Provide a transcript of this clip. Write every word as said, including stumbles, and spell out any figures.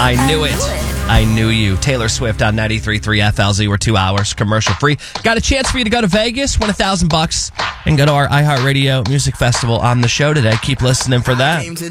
I knew it. I knew you. Taylor Swift on ninety-three point three F L Z. We're two hours commercial free. Got a chance for you to go to Vegas, win a thousand bucks, and go to our iHeartRadio Music Festival on the show today. Keep listening for that.